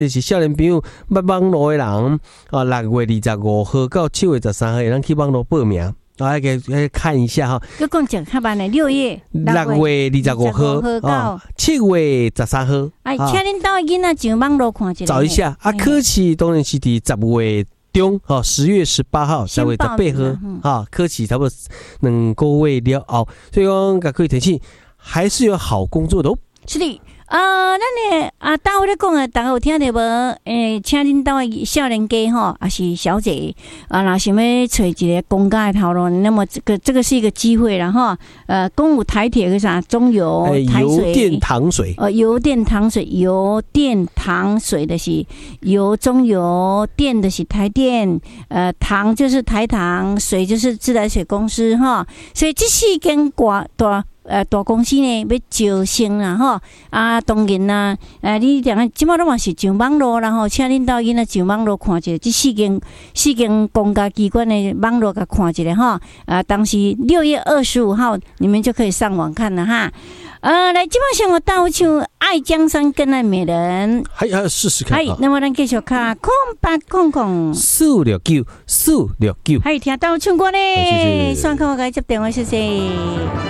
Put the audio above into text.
就是少年朋友捌网络的人，6月25號到7月13號，咱去網絡報名，來看一下哈。 佮講講較慢的6月 25號到7月13號。 哎，請恁兜的囡仔上網絡看一下。找一下啊，考試當然是伫10月中，10月18號才會18號，考試差不多2個月了後，所以講各位提醒，還是有好工作的哦。 是的。咱的大家咧讲啊，大家有聽到無？請恁兜的少年家吼，也是小姐若想要找一個公家的頭路，那麼這個是一個機會啦吼。公務台鐵個啥中油台水、 油電糖水， 油電糖水，油電糖水的是油中油，電的是台電，糖就是台糖，水就是自來水公司吼。所以這四間大公司呢要招生啦吼，當然啦，你兩個即馬攏嘛是上網絡啦吼，請恁兜囡仔上網絡看一下，這四間公家機關的網絡甲看一下吼，當時6月25號你們就可以上網看了哈。來，即馬上我倒唱《愛江山更愛美人》，還要試試看。那麼咱繼續看0800 469，還有聽倒唱歌呢，雙口我該接電話謝謝。